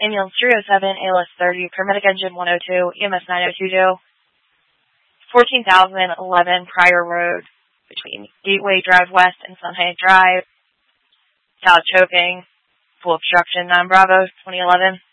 Ambulance 307, ALS 30, paramedic engine 102, EMS 9022, 14,011 Pryor Road between Gateway Drive West and Sunhand Drive. Child choking, full obstruction, 9 Bravo, 2011.